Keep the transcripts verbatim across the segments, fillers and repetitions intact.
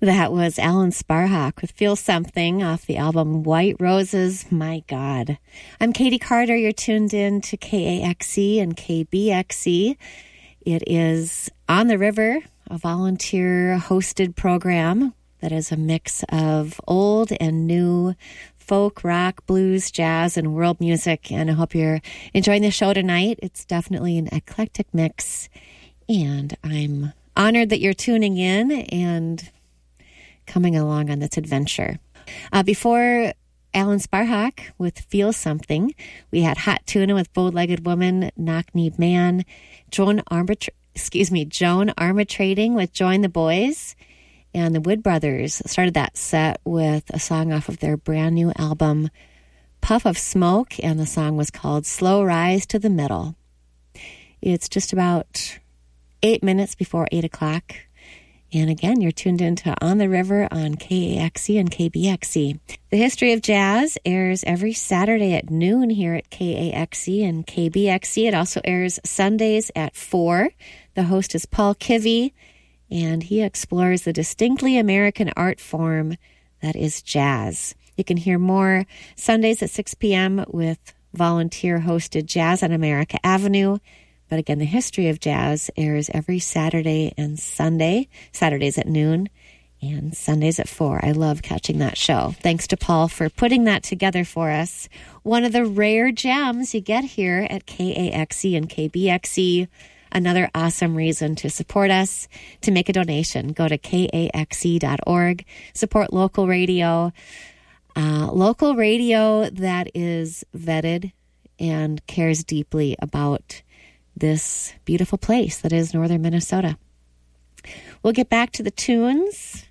That was Alan Sparhawk with Feel Something off the album White Roses. My God. I'm Katie Carter. You're tuned in to K A X E and K B X E. It is On the River, a volunteer-hosted program that is a mix of old and new folk, rock, blues, jazz, and world music. And I hope you're enjoying the show tonight. It's definitely an eclectic mix. And I'm honored that you're tuning in and coming along on this adventure. Uh, before Alan Sparhawk with Feel Something, we had Hot Tuna with Bow-Legged Woman, Knock-Kneed Man, Joan Arbitra- excuse me, Joan Armatrading with Join the Boys, and the Wood Brothers started that set with a song off of their brand new album, Puff of Smoke, and the song was called Slow Rise to the Middle. It's just about eight minutes before eight o'clock. And again, you're tuned into On the River on K A X E and K B X E. The History of Jazz airs every Saturday at noon here at K A X E and K B X E. It also airs Sundays at four. The host is Paul Kivy, and he explores the distinctly American art form that is jazz. You can hear more Sundays at six p.m. with volunteer-hosted Jazz on America Avenue. But again, the History of Jazz airs every Saturday and Sunday, Saturdays at noon and Sundays at four. I love catching that show. Thanks to Paul for putting that together for us. One of the rare gems you get here at K A X E and K B X E. Another awesome reason to support us, to make a donation. Go to K A X E dot org. Support local radio. Uh, local radio that is vetted and cares deeply about this beautiful place that is northern Minnesota. We'll get back to the tunes.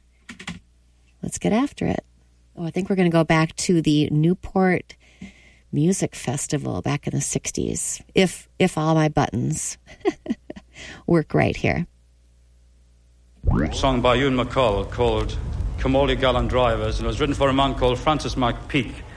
Let's get after it. Oh, I think we're going to go back to the Newport Music Festival back in the sixties, if if all my buttons work right here. A song by Ewan MacColl called Camolli Gallant Drivers, and it was written for a man called Francis McPeak.